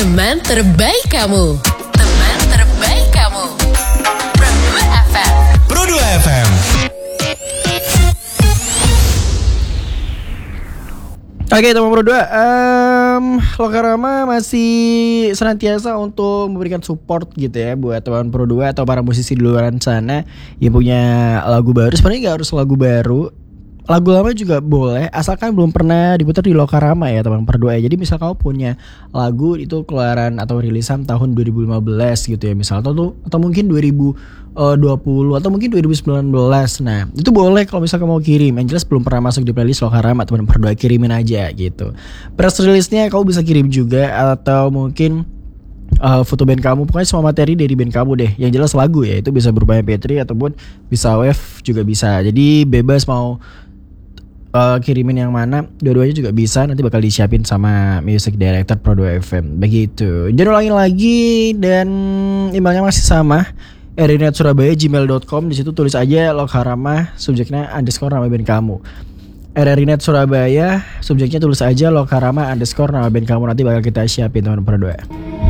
Teman terbaik kamu. Teman terbaik kamu. Pro 2 FM. Pro 2 FM. Oke teman Pro 2, Lokarama masih senantiasa untuk memberikan support gitu ya buat teman Pro 2 atau para musisi di luar sana yang punya lagu baru. Sebenarnya gak harus lagu baru, lagu lama juga boleh, asalkan belum pernah diputar di Lokarama ya teman Pro 2 ya. Jadi misal kamu punya lagu itu keluaran atau rilisan tahun 2015 gitu ya misal, atau mungkin 2020 atau mungkin 2019. Nah itu boleh kalau misal kamu mau kirim, yang jelas belum pernah masuk di playlist Lokarama teman Pro 2, kirimin aja gitu. Press release-nya kamu bisa kirim juga, atau mungkin foto band kamu, pokoknya semua materi dari band kamu deh. Yang jelas lagu ya, itu bisa berupa MP3 ataupun bisa wave juga bisa. Jadi bebas mau kirimin yang mana, dua-duanya juga bisa. Nanti bakal disiapin sama music director Pro 2 FM. Begitu. Jangan ulangin lagi, dan emailnya masih sama, rrinetsurabaya@gmail.com. Di situ tulis aja Lokarama, subjeknya underscore nama band kamu. rrinetsurabaya, subjeknya tulis aja Lokarama underscore nama band kamu. Nanti bakal kita siapin teman Pro 2.